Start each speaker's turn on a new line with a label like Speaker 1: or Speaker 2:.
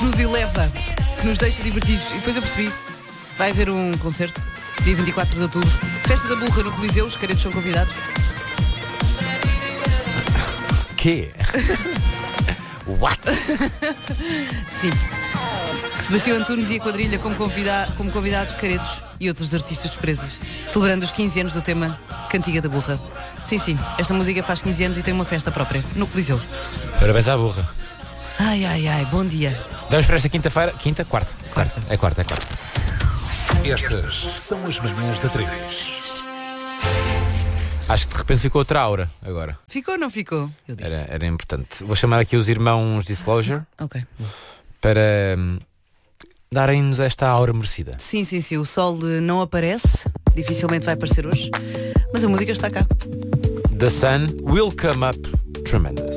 Speaker 1: nos eleva, que nos deixa divertidos. E depois eu percebi, vai haver um concerto, dia 24 de outubro, Festa da Burra no Coliseu, os caretos são convidados.
Speaker 2: Quê? What?
Speaker 1: Sim. Sebastião Antunes e a quadrilha como convidados, caretos e outros artistas desprezas, celebrando os 15 anos do tema Cantiga da Burra. Sim, sim, esta música faz 15 anos e tem uma festa própria, no Coliseu.
Speaker 2: Parabéns à burra.
Speaker 1: Ai, ai, ai, bom dia.
Speaker 2: Damos para esta quinta-feira. Quinta? Quarta. É quarta.
Speaker 3: Estas são as manhãs da 3.
Speaker 2: Acho que de repente ficou outra aura agora.
Speaker 1: Ficou ou não ficou? Eu disse.
Speaker 2: Era importante. Vou chamar aqui os irmãos Disclosure
Speaker 1: Ok.
Speaker 2: para darem-nos esta aura merecida.
Speaker 1: Sim, o sol não aparece, dificilmente vai aparecer hoje, mas a música está cá.
Speaker 2: The sun will come up tremendous.